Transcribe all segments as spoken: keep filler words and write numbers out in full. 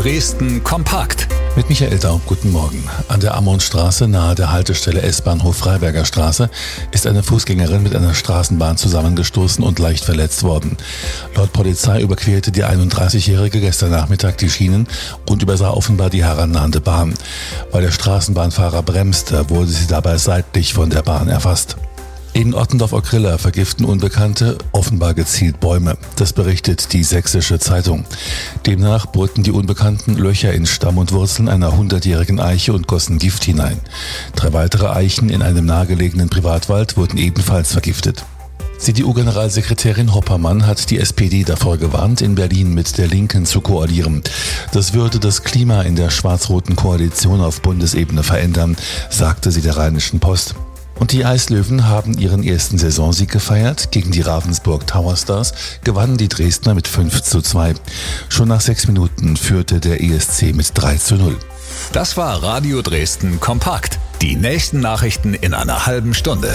Dresden kompakt. Mit Michael Daub, guten Morgen. An der Ammonstraße nahe der Haltestelle S-Bahnhof Freiberger Straße ist eine Fußgängerin mit einer Straßenbahn zusammengestoßen und leicht verletzt worden. Laut Polizei überquerte die einunddreißigjährige gestern Nachmittag die Schienen und übersah offenbar die herannahende Bahn. Weil der Straßenbahnfahrer bremste, wurde sie dabei seitlich von der Bahn erfasst. In Ottendorf-Okrilla vergiften Unbekannte offenbar gezielt Bäume. Das berichtet die Sächsische Zeitung. Demnach bohrten die Unbekannten Löcher in Stamm und Wurzeln einer hundertjährigen Eiche und gossen Gift hinein. Drei weitere Eichen in einem nahegelegenen Privatwald wurden ebenfalls vergiftet. C D U-Generalsekretärin Hoppermann hat die S P D davor gewarnt, in Berlin mit der Linken zu koalieren. Das würde das Klima in der schwarz-roten Koalition auf Bundesebene verändern, sagte sie der Rheinischen Post. Und die Eislöwen haben ihren ersten Saisonsieg gefeiert. Gegen die Ravensburg Tower Stars gewannen die Dresdner mit fünf zu zwei. Schon nach sechs Minuten führte der E S C mit drei zu null. Das war Radio Dresden kompakt. Die nächsten Nachrichten in einer halben Stunde.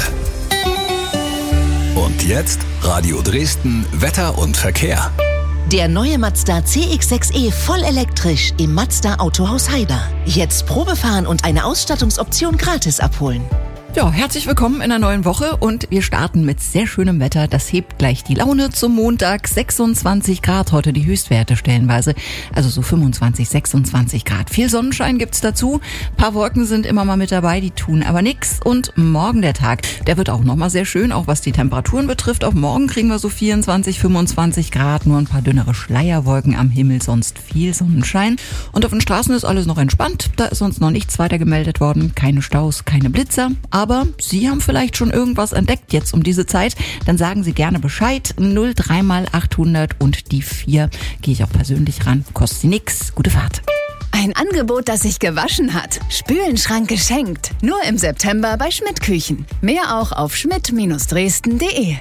Und jetzt Radio Dresden Wetter und Verkehr. Der neue Mazda C X sechs E voll elektrisch im Mazda Autohaus Heiber. Jetzt Probefahren und eine Ausstattungsoption gratis abholen. Ja, herzlich willkommen in einer neuen Woche und wir starten mit sehr schönem Wetter. Das hebt gleich die Laune zum Montag. sechsundzwanzig Grad heute die Höchstwerte stellenweise, also so fünfundzwanzig, sechsundzwanzig Grad. Viel Sonnenschein gibt's dazu. Ein paar Wolken sind immer mal mit dabei, die tun aber nix. Und morgen der Tag, der wird auch nochmal sehr schön, auch was die Temperaturen betrifft. Auch morgen kriegen wir so vierundzwanzig, fünfundzwanzig Grad, nur ein paar dünnere Schleierwolken am Himmel, sonst viel Sonnenschein. Und auf den Straßen ist alles noch entspannt. Da ist uns noch nichts weiter gemeldet worden. Keine Staus, keine Blitzer. Aber Sie haben vielleicht schon irgendwas entdeckt jetzt um diese Zeit, dann sagen Sie gerne Bescheid. null drei mal achthundert und die vier gehe ich auch persönlich ran. Kostet Sie nix. Gute Fahrt. Ein Angebot, das sich gewaschen hat. Spülenschrank geschenkt. Nur im September bei Schmidt Küchen. Mehr auch auf schmidt Dresden punkt de.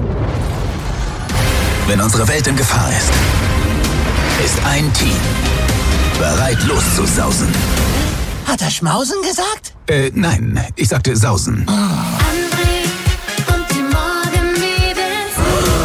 Wenn unsere Welt in Gefahr ist, ist ein Team bereit loszusausen. Hat er Schmausen gesagt? Äh, nein, ich sagte Sausen. Oh. André und die Morgenmädels.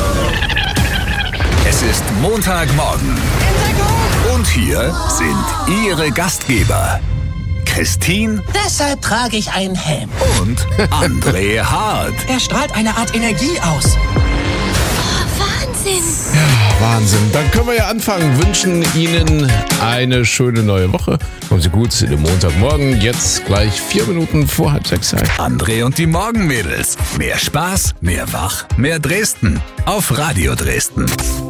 Es ist Montagmorgen. Und hier sind Ihre Gastgeber. Christine Deshalb trage ich einen Helm. und André Hart. Er strahlt eine Art Energie aus. Wahnsinn! Wahnsinn. Dann können wir ja anfangen. Wünschen Ihnen eine schöne neue Woche. Kommen Sie gut in den Montagmorgen. Jetzt gleich vier Minuten vor halb sechs sein. André und die Morgenmädels. Mehr Spaß, mehr Wach, mehr Dresden. Auf Radio Dresden.